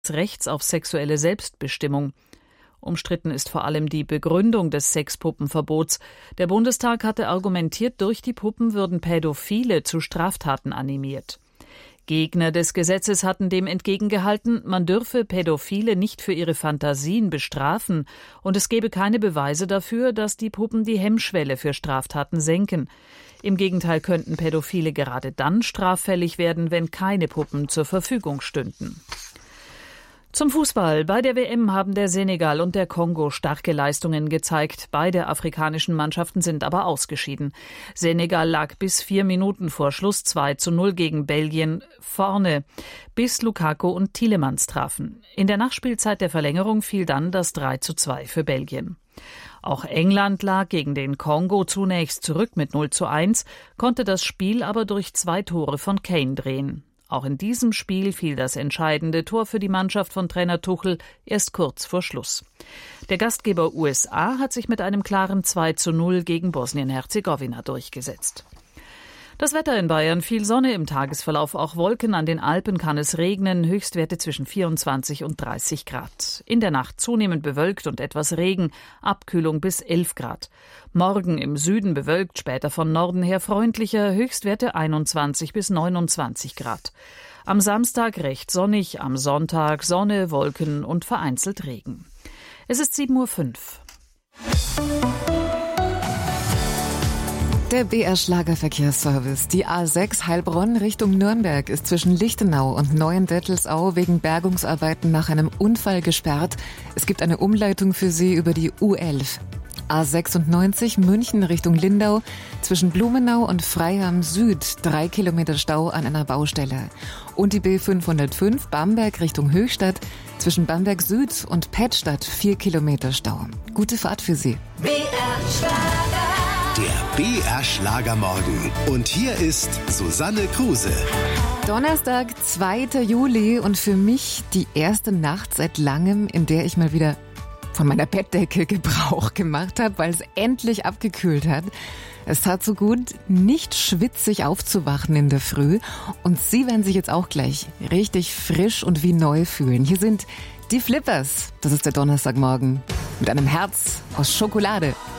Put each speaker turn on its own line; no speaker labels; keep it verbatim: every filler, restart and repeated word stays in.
Rechts auf sexuelle Selbstbestimmung. Umstritten ist vor allem die Begründung des Sexpuppenverbots. Der Bundestag hatte argumentiert, durch die Puppen würden Pädophile zu Straftaten animiert. Gegner des Gesetzes hatten dem entgegengehalten, man dürfe Pädophile nicht für ihre Fantasien bestrafen und es gebe keine Beweise dafür, dass die Puppen die Hemmschwelle für Straftaten senken. Im Gegenteil könnten Pädophile gerade dann straffällig werden, wenn keine Puppen zur Verfügung stünden. Zum Fußball. Bei der W M haben der Senegal und der Kongo starke Leistungen gezeigt. Beide afrikanischen Mannschaften sind aber ausgeschieden. Senegal lag bis vier Minuten vor Schluss zwei zu null gegen Belgien vorne, bis Lukaku und Tielemans trafen. In der Nachspielzeit der Verlängerung fiel dann das drei zu zwei für Belgien. Auch England lag gegen den Kongo zunächst zurück mit null zu eins, konnte das Spiel aber durch zwei Tore von Kane drehen. Auch in diesem Spiel fiel das entscheidende Tor für die Mannschaft von Trainer Tuchel erst kurz vor Schluss. Der Gastgeber U S A hat sich mit einem klaren zwei zu null gegen Bosnien-Herzegowina durchgesetzt. Das Wetter in Bayern: viel Sonne, im Tagesverlauf auch Wolken, an den Alpen kann es regnen, Höchstwerte zwischen vierundzwanzig und dreißig Grad. In der Nacht zunehmend bewölkt und etwas Regen, Abkühlung bis elf Grad. Morgen im Süden bewölkt, später von Norden her freundlicher, Höchstwerte einundzwanzig bis neunundzwanzig Grad. Am Samstag recht sonnig, am Sonntag Sonne, Wolken und vereinzelt Regen. Es ist sieben Uhr fünf.
Der B R-Schlagerverkehrsservice. Die A sechs Heilbronn Richtung Nürnberg ist zwischen Lichtenau und Neuendettelsau wegen Bergungsarbeiten nach einem Unfall gesperrt. Es gibt eine Umleitung für Sie über die U elf. A sechsundneunzig München Richtung Lindau, zwischen Blumenau und Freiham Süd, drei Kilometer Stau an einer Baustelle. Und die B fünfhundertfünf Bamberg Richtung Höchstadt, zwischen Bamberg Süd und Pettstadt, vier Kilometer Stau. Gute Fahrt für Sie.
B R-Schlager.
Der B R-Schlagermorgen. Und hier ist Susanne Kruse.
Donnerstag, zweiter Juli und für mich die erste Nacht seit langem, in der ich mal wieder von meiner Bettdecke Gebrauch gemacht habe, weil es endlich abgekühlt hat. Es tat so gut, nicht schwitzig aufzuwachen in der Früh. Und Sie werden sich jetzt auch gleich richtig frisch und wie neu fühlen. Hier sind die Flippers. Das ist der Donnerstagmorgen mit einem Herz aus Schokolade.